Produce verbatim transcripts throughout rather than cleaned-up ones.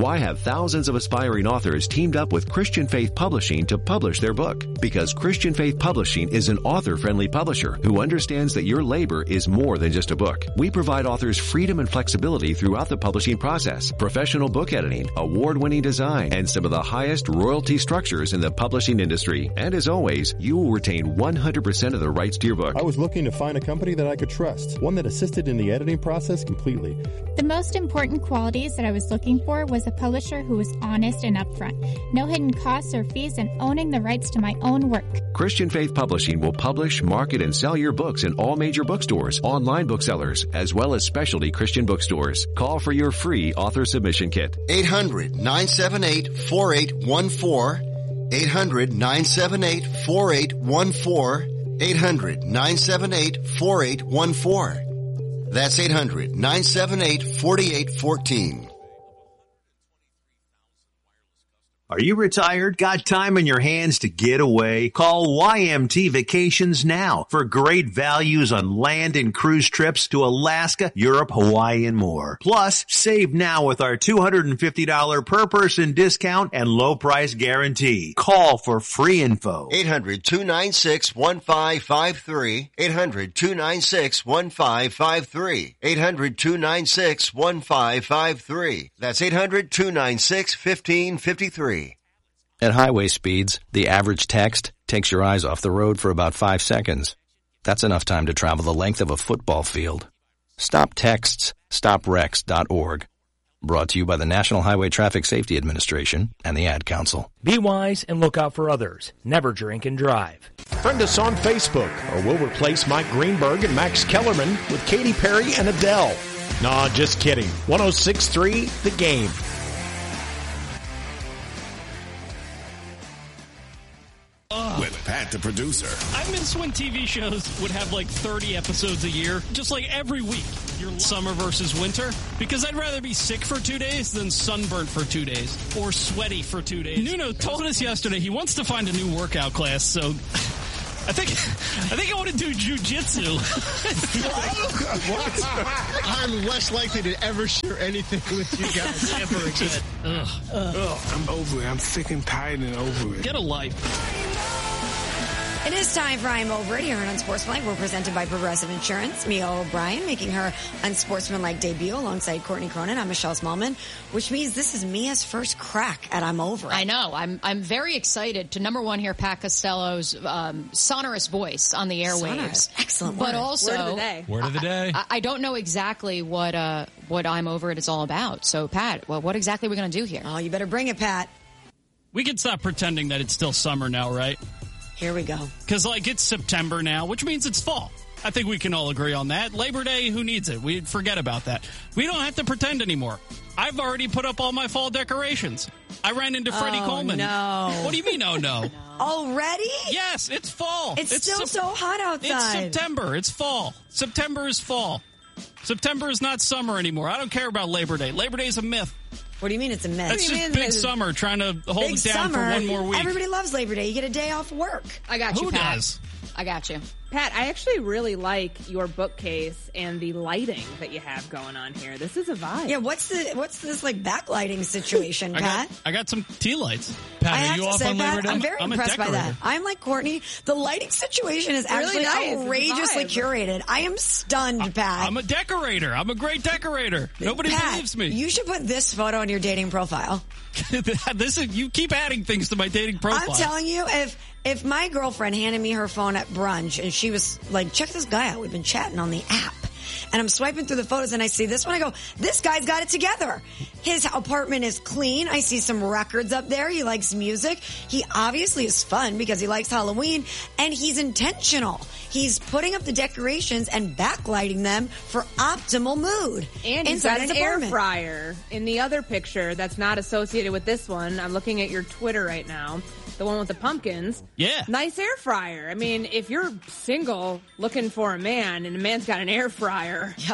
Why have thousands of aspiring authors teamed up with Christian Faith Publishing to publish their book? Because Christian Faith Publishing is an author-friendly publisher who understands that your labor is more than just a book. We provide authors freedom and flexibility throughout the publishing process, professional book editing, award-winning design, and some of the highest royalty structures in the publishing industry. And as always, you will retain one hundred percent of the rights to your book. I was looking to find a company that I could trust, one that assisted in the editing process completely. The most important qualities that I was looking for was a publisher who was honest and upfront, no hidden costs or fees, and owning the rights to my own work. Christian Faith Publishing will publish, market, and sell your books in all major bookstores, online booksellers, as well as specialty Christian bookstores. Call for your free author submission kit. eight hundred, nine seven eight, four eight one four. eight hundred, nine seven eight, four eight one four. eight hundred, nine seven eight, four eight one four. That's eight hundred, nine seven eight, four eight one four. Are you retired? Got time on your hands to get away? Call Y M T Vacations now for great values on land and cruise trips to Alaska, Europe, Hawaii, and more. Plus, save now with our two hundred fifty dollars per person discount and low price guarantee. Call for free info. eight hundred, two nine six, one five five three. eight hundred, two nine six, one five five three. eight hundred, two nine six, one five five three. That's eight hundred, two nine six, one five five three. At highway speeds, the average text takes your eyes off the road for about five seconds. That's enough time to travel the length of a football field. Stop texts. stop wrecks dot org. Brought to you by the National Highway Traffic Safety Administration and the Ad Council. Be wise and look out for others. Never drink and drive. Friend us on Facebook, or we'll replace Mike Greenberg and Max Kellerman with Katy Perry and Adele. Nah, just kidding. one oh six point three The Game. With Pat the producer. I miss when T V shows would have like thirty episodes a year, just like every week. Your summer versus winter. Because I'd rather be sick for two days than sunburnt for two days. Or sweaty for two days. Nuno told us yesterday he wants to find a new workout class, so I think I think I want to do jujitsu. What? I'm less likely to ever share anything with you guys ever again. Ugh. Ugh. I'm over it. I'm sick and tired and over it. Get a life. It is time for I'm Over It here on Unsportsmanlike. We're presented by Progressive Insurance. Mia O'Brien making her Unsportsmanlike debut alongside Courtney Cronin. I'm Michelle Smallman, which means this is Mia's first crack at I'm Over It. I know. I'm I'm very excited to, number one, hear Pat Costello's um, sonorous voice on the airwaves. Sonorous. Excellent word. But also, word of the day. Word of the day. I, I don't know exactly what uh, what I'm Over It is all about. So, Pat, well, what exactly are we going to do here? Oh, you better bring it, Pat. We can stop pretending that it's still summer now, right? Here we go. Because, like, it's September now, which means it's fall. I think we can all agree on that. Labor Day, who needs it? We forget about that. We don't have to pretend anymore. I've already put up all my fall decorations. I ran into Freddie oh, Coleman. No. What do you mean, oh, no? Already? Yes, it's fall. It's, it's still sep- so hot outside. It's September. It's fall. September is fall. September is not summer anymore. I don't care about Labor Day. Labor Day is a myth. What do you mean it's a myth? That's just big summer trying to hold big it down summer, for one more week. Everybody loves Labor Day. You get a day off work. I got you, Who Pat. does? I got you. Pat, I actually really like your bookcase and the lighting that you have going on here. This is a vibe. Yeah, what's the what's this like backlighting situation, I Pat? got, I got some tea lights. Pat, I are have you to off say, on Pat, Labor Day? I'm very I'm impressed a by decorator. that. I'm like Courtney. The lighting situation is actually Really nice. It's a outrageously vibe. curated. I am stunned, Pat. I'm a decorator. I'm a great decorator. Nobody Pat, believes me. You should put this photo on your dating profile. this is you keep adding things to my dating profile. I'm telling you, if if my girlfriend handed me her phone at brunch and she was like, check this guy out, we've been chatting on the app. And I'm swiping through the photos and I see this one. I go, this guy's got it together. His apartment is clean. I see some records up there. He likes music. He obviously is fun because he likes Halloween and he's intentional. He's putting up the decorations and backlighting them for optimal mood. And he's inside got his an air apartment. fryer in the other picture that's not associated with this one. I'm looking at your Twitter right now. The one with the pumpkins. Yeah. Nice air fryer. I mean, if you're single looking for a man and a man's got an air fryer. Yo.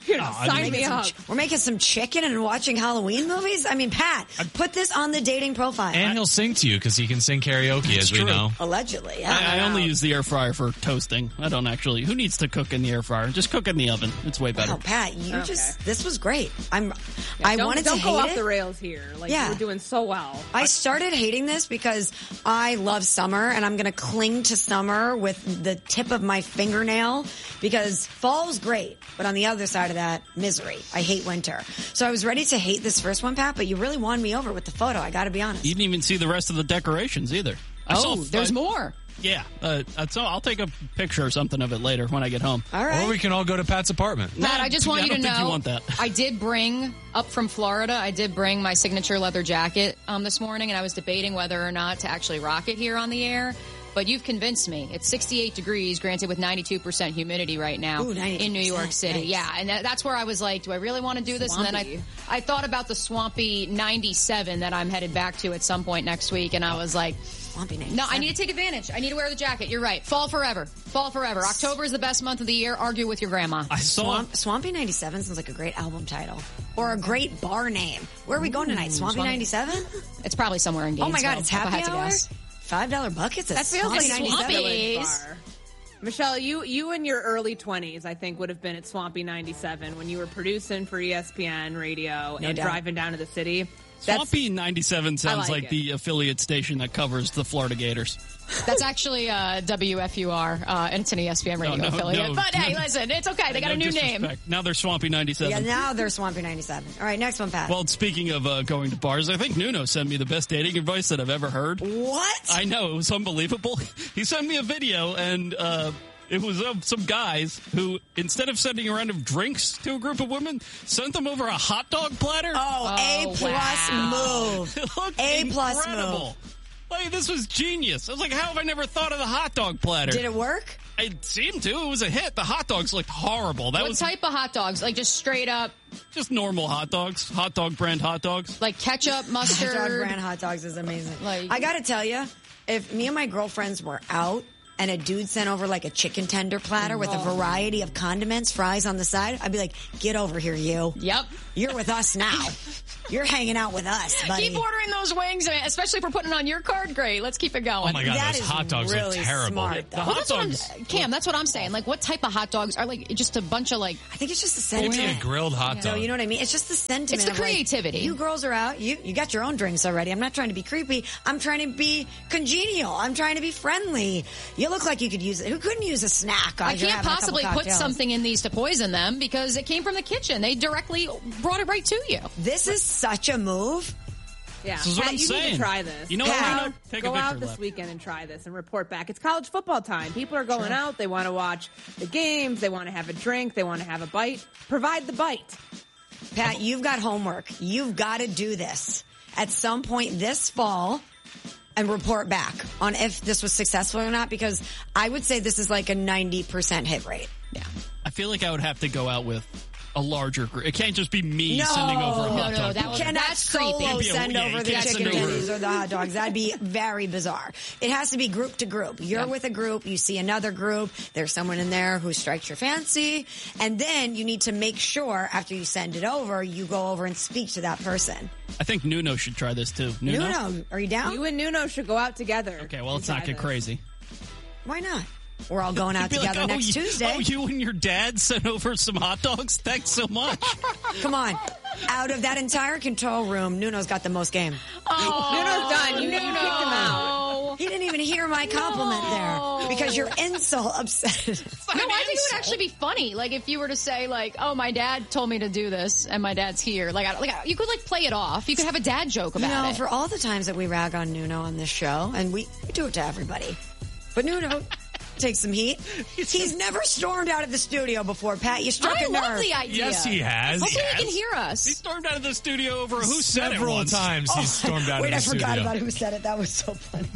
You know, No, I sign mean- me Some up. ch- we're making some chicken and watching Halloween movies? I mean, Pat, put this on the dating profile. And he'll sing to you because he can sing karaoke, as we true. know. Allegedly, yeah. I, I only use the air fryer for toasting. I don't actually. Who needs to cook in the air fryer? Just cook in the oven. It's way better. Oh, Pat, you Okay. just, this was great. I'm, Yeah, I don't, wanted don't to go hate off it. the rails here. Like, Yeah. you were doing so well. I started hating this because I love summer and I'm going to cling to summer with the tip of my fingernail because fall's great, but on the other side of that, misery. I hate winter. So I was ready to hate this first one, Pat, but you really won me over with the photo. I got to be honest. You didn't even see the rest of the decorations either. I Oh, saw, there's I- more. Yeah, uh, so I'll take a picture or something of it later when I get home. All right. Or we can all go to Pat's apartment. Pat, I just want I you don't to think know, you want that. I did bring, up from Florida, I did bring my signature leather jacket um, this morning, and I was debating whether or not to actually rock it here on the air. But you've convinced me. It's sixty-eight degrees, granted with ninety-two percent humidity right now Ooh, in New York City. Nice. Yeah, and that, that's where I was like, do I really want to do this? And then Swampy. I, I thought about the swampy ninety-seven that I'm headed back to at some point next week, and I was like, Swampy no, I need to take advantage. I need to wear the jacket. You're right. Fall forever. Fall forever. October is the best month of the year. Argue with your grandma. I saw. Swamp, Swampy ninety-seven sounds like a great album title or a great bar name. Where are we going tonight? Swampy Swampy- ninety-seven? It's probably somewhere in Gainesville. Oh my God, it's if I happy had to hour? guess. five dollar buckets? That feels like Swampy Swampy ninety-seven. bar. Michelle, you you in your early twenties, I think, would have been at Swampy ninety-seven when you were producing for E S P N Radio No and doubt. driving down to the city. That's, Swampy ninety-seven sounds I like, like it. the affiliate station that covers the Florida Gators. That's actually uh, W F U R, uh, and it's an E S P N radio no, affiliate. no, but hey, no. listen, it's okay. They got No a new disrespect. name. Now they're Swampy ninety-seven. Yeah, now they're Swampy ninety-seven. All right, next one, Pat. Well, speaking of uh, going to bars, I think Nuno sent me the best dating advice that I've ever heard. What? I know, it was unbelievable. He sent me a video, and uh, it was of some guys who, instead of sending a round of drinks to a group of women, sent them over a hot dog platter. Oh, A Oh, plus wow. move. It looked A plus incredible. move. Like, this was genius. I was like, how have I never thought of the hot dog platter? Did it work? It seemed to. It was a hit. The hot dogs looked horrible. That What was type of hot dogs? Like just straight up, just normal hot dogs. Hot dog brand hot dogs. like ketchup, mustard. Dog brand hot dogs is amazing. Like- I got to tell you, if me and my girlfriends were out and a dude sent over like a chicken tender platter with a variety of condiments, fries on the side, I'd be like, get over here, you. Yep. You're with us now. You're hanging out with us, buddy. Keep ordering those wings, especially for putting it on your card. Great. Let's keep it going. Oh my God, That those is hot dogs really are terrible. smart, though. The Well, hot that's what dogs. I'm, Cam, that's what I'm saying. Like, what type of hot dogs are like just a bunch of like? I think it's just the Give sentiment. me a grilled hot No, dog. you know what I mean? It's just the sentiment. It's the of, like, creativity. you girls are out. You you got your own drinks already. I'm not trying to be creepy. I'm trying to be congenial. I'm trying to be friendly. You look like you could use it. Who couldn't use a snack? I as you're can't having a couple possibly put cocktails? something in these to poison them because it came from the kitchen. They directly brought it right to you. This is such a move. Yeah, This is what Pat, I'm you saying. need to try this. You know go what, out, Lena? Take a go picture out of this that. weekend and try this and report back. It's college football time. People are going out. They want to watch the games. They want to have a drink. They want to have a bite. Provide the bite. Pat, you've got homework. You've got to do this at some point this fall and report back on if this was successful or not, because I would say this is like a ninety percent hit rate. Yeah. I feel like I would have to go out with a larger group. It can't just be me No. sending over a No, hot no, dog. that You was- cannot that's creepy. solo It'd be a- send yeah, over you the can't chicken send over- tendies or the hot dogs. That'd be very bizarre. It has to be group to group. You're with a group, you see another group, there's someone in there who strikes your fancy, and then you need to make sure after you send it over, you go over and speak to that person. I think Nuno should try this too. Nuno? Nuno, are you down? You and Nuno should go out together. Okay, well, let's and not try get this. crazy. Why not? We're all going out Be like, together oh, next you, Tuesday. Oh, you and your dad sent over some hot dogs? Thanks so much. Come on. Out of that entire control room, Nuno's got the most game. Oh, Nuno's done. You, you kicked him out. He didn't even hear my compliment there because your insult upset. No, I think it would actually be funny. Like if you were to say, like, "Oh, my dad told me to do this, and my dad's here." Like, I, like you could like play it off. You could have a dad joke about You know, it. for all the times that we rag on Nuno on this show, and we, we do it to everybody, but Nuno takes some heat. He's never stormed out of the studio before, Pat. You struck I a love nerve. the idea. Yes, he has. Hopefully, Yes. he can hear us. He stormed out of the studio over who said it Several once. times he's stormed out Wait, of the I forgot studio. about who said it. That was so funny.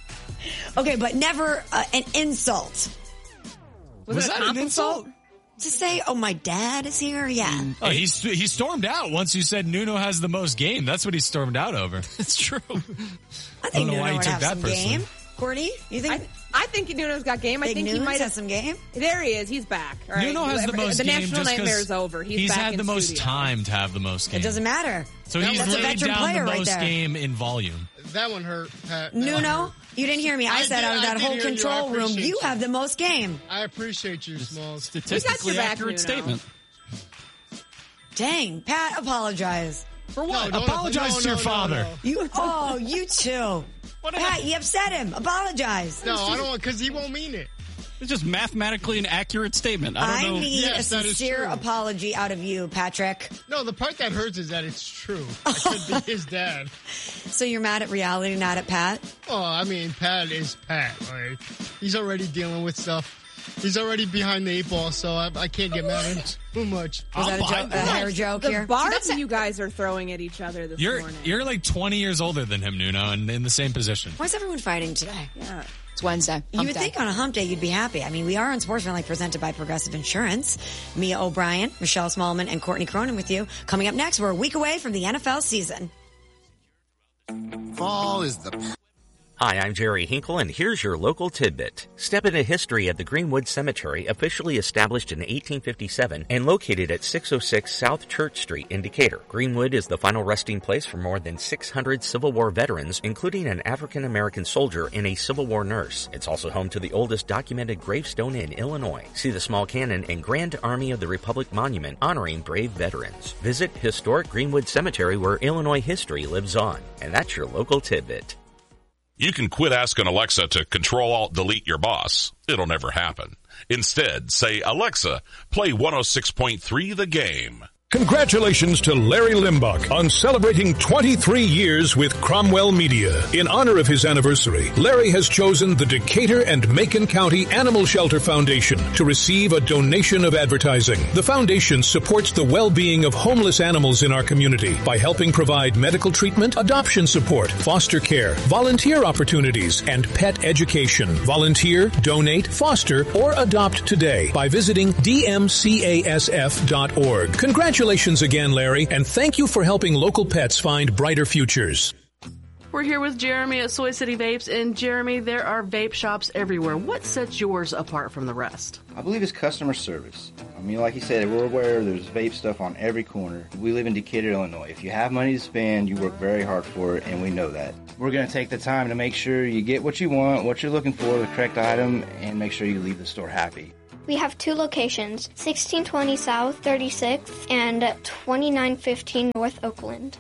Okay, but never uh, an insult. Was, Was it a that an comp insult? To say, oh, my dad is here? Yeah. Oh, he st- he stormed out once you said Nuno has the most game. That's what he stormed out over. It's true. I I think don't know Nuno why you would took have that some personally. game. Courtney? You think? I, I think Nuno's got game. I Big think Nunes he might has some game. There he is. He's back. All right. Nuno has the most The game national just 'cause nightmare is over. He's, he's back had in the most studio. time to have the most game. It doesn't matter. So No, he's that's a laid veteran down player the right most there. game in volume. That one hurt, Pat. That Nuno, one hurt. you didn't hear me. I, I said did- out of I that did whole hear you. I control room, appreciate you you. have the most game. I appreciate you, Smalls. Statistically back, accurate Nuno. statement. Dang, Pat, apologize. For what? No, don't- Apologize no, to your no, no, father. no. You, oh, you too. Pat, you upset him. Apologize. No, I don't, because he won't mean it. It's just mathematically an accurate statement. I I don't know. need Yes, a that is sincere true. apology out of you, Patrick. No, the part that hurts is that it's true. I could be his dad. So you're mad at reality, not at Pat? Oh, I mean, Pat is Pat. Like, he's already dealing with stuff. He's already behind the eight ball, so I, I can't get mad at him too much. Was that a, jo- a hair joke The here? barbs you guys are throwing at each other this You're morning. you're like twenty years older than him, Nuno, and in the same position. Why is everyone fighting today? Yeah. It's Wednesday. You Hump would day. think on a hump day you'd be happy. I mean, we are on Sportsman presented by Progressive Insurance. Mia O'Brien, Michelle Smallman, and Courtney Cronin with you. Coming up next, we're a week away from the N F L season. Fall is the... Hi, I'm Jerry Hinkle, and here's your local tidbit. Step into history at the Greenwood Cemetery, officially established in eighteen fifty-seven and located at six oh six South Church Street in Decatur. Greenwood is the final resting place for more than six hundred Civil War veterans, including an African-American soldier and a Civil War nurse. It's also home to the oldest documented gravestone in Illinois. See the small cannon and Grand Army of the Republic monument honoring brave veterans. Visit historic Greenwood Cemetery, where Illinois history lives on. And that's your local tidbit. You can quit asking Alexa to Control-Alt-Delete your boss. It'll never happen. Instead, say, Alexa, play one oh six point three The Game. Congratulations to Larry Limbach on celebrating twenty-three years with Cromwell Media. In honor of his anniversary, Larry has chosen the Decatur and Macon County Animal Shelter Foundation to receive a donation of advertising. The foundation supports the well-being of homeless animals in our community by helping provide medical treatment, adoption support, foster care, volunteer opportunities, and pet education. Volunteer, donate, foster, or adopt today by visiting d m c a s f dot org. Congratulations Congratulations again, Larry, and thank you for helping local pets find brighter futures. We're here with Jeremy at Soy City Vapes, and Jeremy, there are vape shops everywhere. What sets yours apart from the rest? I believe it's customer service. I mean, like you said, we're aware there's vape stuff on every corner. We live in Decatur, Illinois. If you have money to spend, you work very hard for it, and we know that. We're going to take the time to make sure you get what you want, what you're looking for, the correct item, and make sure you leave the store happy. We have two locations, sixteen twenty South thirty-sixth and twenty-nine fifteen North Oakland.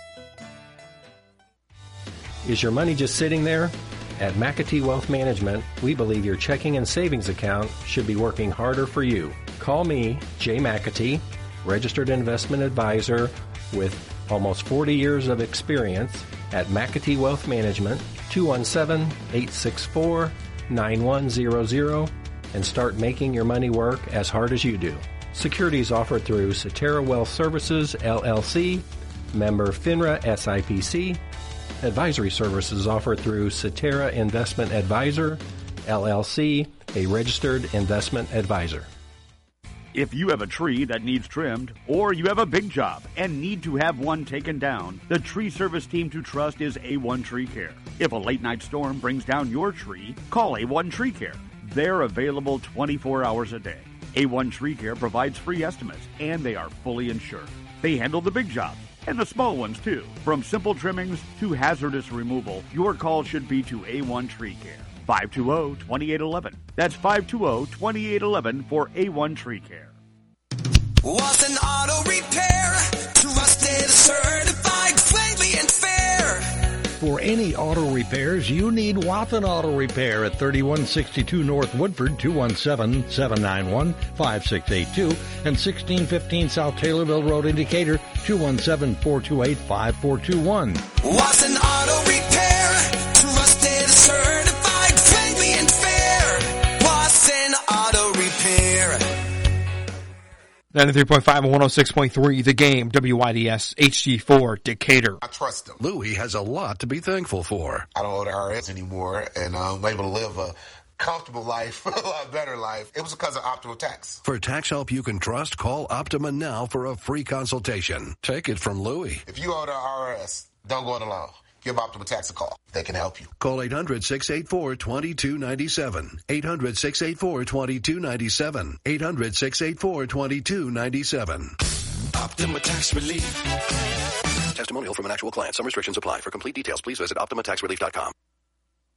Is your money just sitting there? At McAtee Wealth Management, we believe your checking and savings account should be working harder for you. Call me, Jay McAtee, registered investment advisor with almost forty years of experience at McAtee Wealth Management, two one seven, eight six four, nine one zero zero, and start making your money work as hard as you do. Securities offered through Cetera Wealth Services, L L C, member FINRA S I P C. Advisory services offered through Cetera Investment Advisor, L L C, a registered investment advisor. If you have a tree that needs trimmed, or you have a big job and need to have one taken down, the tree service team to trust is A one Tree Care. If a late night storm brings down your tree, call A one Tree Care. They're available twenty-four hours a day. A one Tree Care provides free estimates, and they are fully insured. They handle the big jobs, and the small ones too. From simple trimmings to hazardous removal, your call should be to A one Tree Care. five two zero, two eight one one. That's five two zero, two eight one one for A one Tree Care. Was an auto repair, trusted, certified, friendly, and fair. For any auto repairs, you need Wathen Auto Repair at thirty-one sixty-two North Woodford, two one seven, seven nine one, five six eight two, and sixteen fifteen South Taylorville Road in Decatur, two one seven, four two eight, five four two one. Was an auto repair, trusted, certified, friendly, and fair. Was an auto repair. ninety-three point five and one oh six point three, The Game, W Y D S, H G four, Decatur. I trust him. Louis has a lot to be thankful for. I don't owe the I R S anymore, and I'm able to live a comfortable life, a lot better life. It was because of Optima Tax. For tax help you can trust, call Optima now for a free consultation. Take it from Louis. If you owe the I R S, don't go it alone. give Optima Tax a call. They can help you. Call eight hundred, six eight four, two two nine seven. eight hundred, six eight four, two two nine seven. eight hundred, six eight four, two two nine seven. Optima Tax Relief. Testimonial from an actual client. Some restrictions apply. For complete details, please visit optima tax relief dot com.